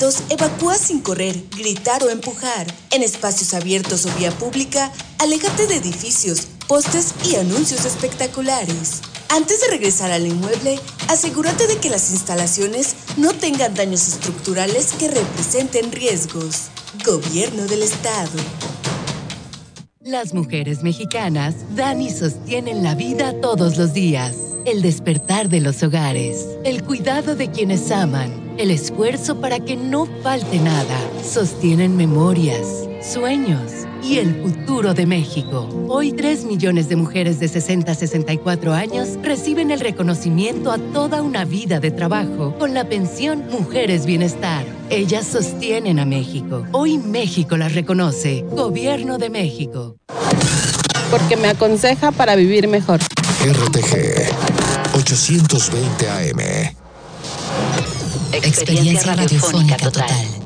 Evacúa sin correr, gritar o empujar. En espacios abiertos o vía pública, aléjate de edificios, postes y anuncios espectaculares. Antes de regresar al inmueble, asegúrate de que las instalaciones no tengan daños estructurales que representen riesgos. Gobierno del Estado. Las mujeres mexicanas dan y sostienen la vida todos los días. El despertar de los hogares, el cuidado de quienes aman, el esfuerzo para que no falte nada. Sostienen memorias, sueños y el futuro de México. Hoy 3 millones de mujeres de 60 a 64 años reciben el reconocimiento a toda una vida de trabajo con la pensión Mujeres Bienestar. Ellas sostienen a México. Hoy México las reconoce. Gobierno de México. Porque me aconseja para vivir mejor. RTG 820 AM. Experiencia radiofónica total.